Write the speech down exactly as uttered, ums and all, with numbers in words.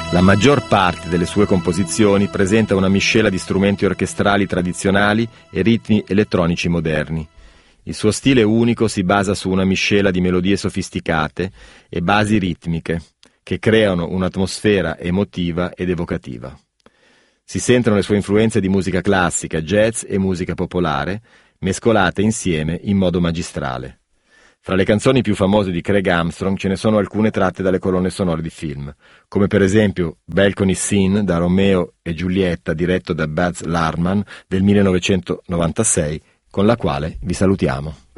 La maggior parte delle sue composizioni presenta una miscela di strumenti orchestrali tradizionali e ritmi elettronici moderni. Il suo stile unico si basa su una miscela di melodie sofisticate e basi ritmiche che creano un'atmosfera emotiva ed evocativa. Si sentono le sue influenze di musica classica, jazz e musica popolare, mescolate insieme in modo magistrale. Fra le canzoni più famose di Craig Armstrong ce ne sono alcune tratte dalle colonne sonore di film, come per esempio Balcony Scene da Romeo e Giulietta diretto da Baz Luhrmann del millenovecentonovantasei, con la quale vi salutiamo.